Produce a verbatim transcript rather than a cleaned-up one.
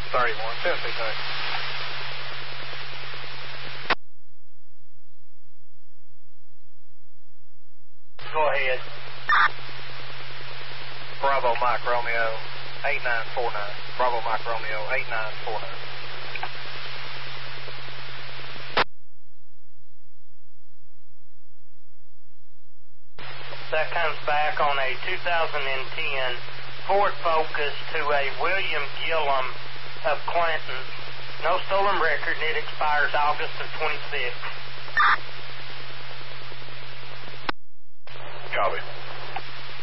thirty-one, Tennessee Tech. Go ahead. Bravo Mike Romeo, eight nine four nine. Bravo Mike Romeo, eight nine four nine. That comes back on a two thousand ten Ford Focus to a William Gillum of Clinton. No stolen record, and it expires August of twenty-six. Copy.